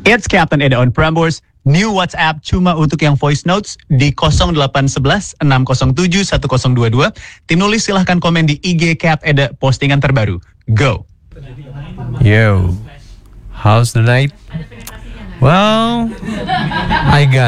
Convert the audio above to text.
It's Captain Eda on Prambors. New WhatsApp cuma untuk yang voice notes di 0811 607 1022. Tim nulis silahkan komen di IG Cap Eda postingan terbaru. Go. Yo, how's the night? Well, I got